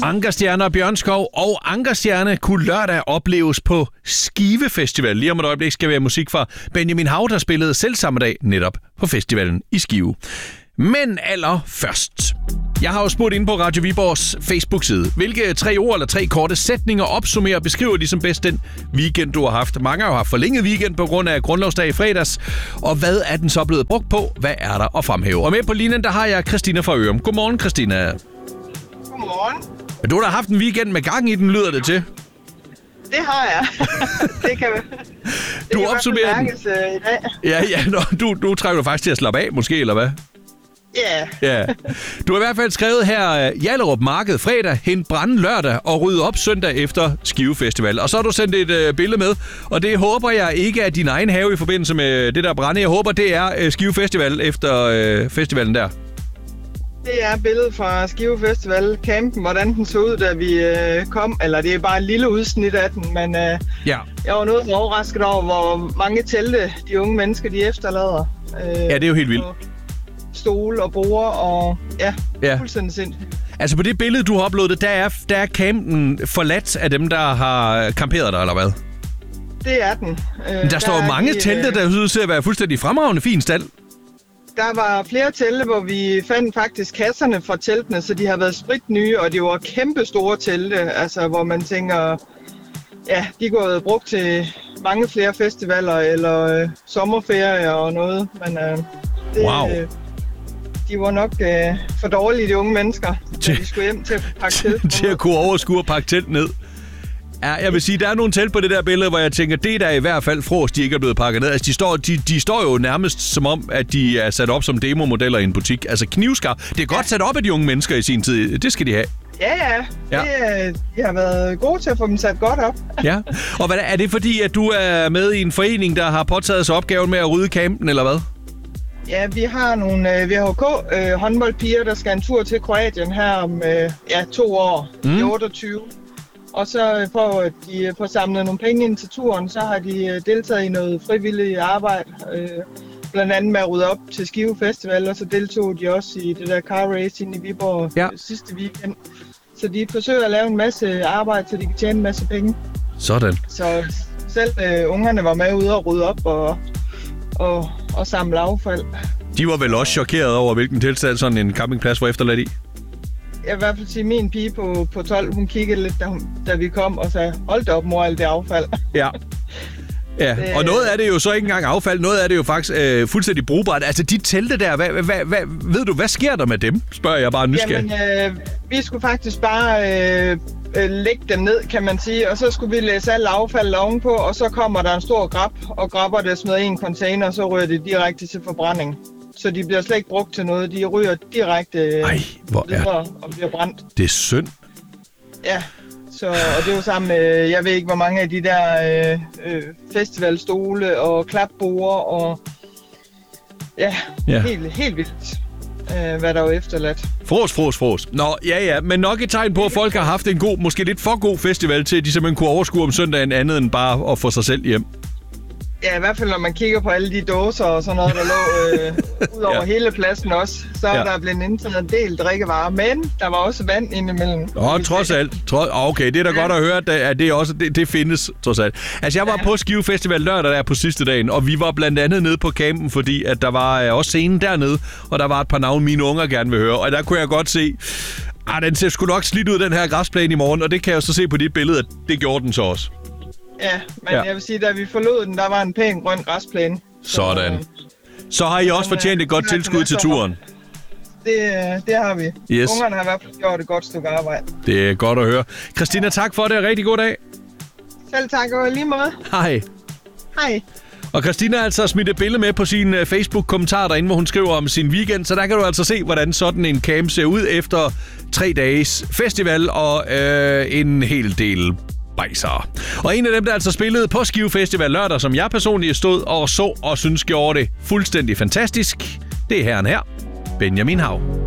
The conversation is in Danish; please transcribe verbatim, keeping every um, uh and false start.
Ankerstjerne og Bjørnskov og Ankerstjerne kunne lørdag opleves på Skive Festival. Lige om et øjeblik skal være musik fra Benjamin Hav, der spillede selv samme dag netop på festivalen i Skive. Men allerførst. Jeg har jo spurgt ind på Radio Viborgs Facebook-side, hvilke tre ord eller tre korte sætninger opsummerer og beskriver ligesom bedst den weekend, du har haft. Mange har jo haft forlænget weekend på grund af grundlovsdag i fredags. Og hvad er den så blevet brugt på? Hvad er der at fremhæve? Og med på linjen, der har jeg Christina fra Ørum. Godmorgen, Christina. Godmorgen. Du har da haft en weekend med gang i den, lyder det til. Det har jeg. det kan det du kan opsummerer den. Mærkes, uh, i dag. Ja, ja, nå, du, du trænger faktisk til at slappe af, måske, eller hvad? Ja. Yeah. Ja. Du har i hvert fald skrevet her, Hjallerup Marked fredag, hent brænde lørdag og rydde op søndag efter Skive Festival. Og så har du sendt et øh, billede med, og det håber jeg ikke er din egen have i forbindelse med det der brænde. Jeg håber, det er øh, Skive Festival efter øh, festivalen der. Det er billedet fra Skive Festival, campen, hvordan den så ud, da vi øh, kom. Eller det er bare et lille udsnit af den, men øh, ja. Jeg var noget overrasket over, hvor mange telte de unge mennesker, de efterlader. Øh, ja, det er jo helt vildt. Stole og borde og ja, ja. fuldstændig sindssygt. Altså på det billede, du har uploadet, der er, der er campen forladt af dem, der har camperet der, eller hvad? Det er den. Øh, der, der står jo mange de, telte, der synes til at være fuldstændig fremragende fin stald. Der var flere telte, hvor vi fandt faktisk kasserne fra teltene, så de har været spritnye, og det var kæmpe store telte, altså hvor man tænker, ja, de går været brugt til mange flere festivaler eller øh, sommerferier og noget, men øh, det, wow. øh, de var nok øh, for dårlige, de unge mennesker, til, de skulle hjem til at pakke telt. til at kunne overskue og pakke telt ned. Ja, jeg vil sige, der er nogle telt på det der billede, hvor jeg tænker, det er der i hvert fald frost, de ikke er blevet pakket ned. Altså, de står, de, de står jo nærmest som om, at de er sat op som demomodeller i en butik. Altså, knivskarp. Det er godt ja. sat op af de unge mennesker i sin tid. Det skal de have. Ja, ja. ja. Det, de har været gode til at få dem sat godt op. Ja. Og hvad, er det fordi, at du er med i en forening, der har påtaget sig opgaven med at rydde campen, eller hvad? Ja, vi har nogle øh, V H K øh, håndboldpiger, der skal en tur til Kroatien her om øh, ja, to år, mm. i otteogtyve. Og så for at de får samlet nogle penge ind til turen, så har de deltaget i noget frivilligt arbejde. Øh, blandt andet med at rydde op til Skive Festival, og så deltog de også i det der car racing i Viborg ja. sidste weekend. Så de forsøger at lave en masse arbejde, så de kan tjene en masse penge. Sådan. Så selv øh, ungerne var med ude og rydde op og, og, og samle affald. De var vel også chokeret over, hvilken tilstand sådan en campingplads var efterladt i? Jeg vil i hvert fald sige, at min pige på, på tolv, hun kiggede lidt, da, hun, da vi kom, og sagde, hold da op, mor, alt det affald. Ja. Ja, det, og noget af det er jo så ikke engang affald, noget af det er jo faktisk øh, fuldstændig brugbart. Altså, de telte der, hvad, hvad, hvad, ved du, hvad sker der med dem? Spørger jeg bare nysgerrig. Jamen, øh, vi skulle faktisk bare øh, øh, lægge dem ned, kan man sige, og så skulle vi læse alt affald ovenpå, og så kommer der en stor grab, og grabber det smider i en container, og så ryger det direkte til forbrænding. Så de bliver slet ikke brugt til noget. De ryger direkte Ej, hvor er... og bliver brændt. Det er synd. Ja, så, og det er jo sammen med, jeg ved ikke, hvor mange af de der øh, festivalstole og klapborde og ja, ja. Helt, helt vildt, øh, hvad der er jo efterladt. Fros, fros, fros. Nå, ja, ja, men nok et tegn på, at folk har haft en god, måske lidt for god festival til, at de simpelthen kunne overskue om søndagen andet end bare at få sig selv hjem. Ja, i hvert fald når man kigger på alle de dåser og sådan noget, der lå øh, ud over ja. hele pladsen også, så ja. er der blevet indtaget en del drikkevarer, men der var også vand indimellem. Nå, trods alt. Trods, okay, det er da ja. godt at høre, at det, også, det, det findes, trods alt. Altså, jeg var ja. på Skive Festival lørdag der på sidste dagen, og vi var blandt andet nede på campen, fordi at der var øh, også scenen dernede, og der var et par navne, mine unger gerne vil høre, og der kunne jeg godt se, ah, den ser sgu nok slidt ud, den her græsplæne i morgen, og det kan jeg jo så se på dit billede, at det gjorde den så også. Ja, men ja. jeg vil sige, da vi forlod den, der var en pæn grøn græsplæne. Så, Sådan. Så har I også fortjent et godt tilskud til turen. Det, det har vi. Yes. Ungerne har i hvert fald gjort et godt stykke arbejde. Det er godt at høre. Christina, tak for det, og rigtig god dag. Selv tak, og lige måde. Hej. Hej. Og Christina har altså smidt et billede med på sin Facebook-kommentar derinde, hvor hun skriver om sin weekend. Så der kan du altså se, hvordan sådan en camp ser ud efter tre dages festival og øh, en hel del bajser. Og en af dem, der altså spillede på Skive Festival lørdag, som jeg personligt stod og så og synes gjorde det fuldstændig fantastisk, det er herren her, Benjamin Hav.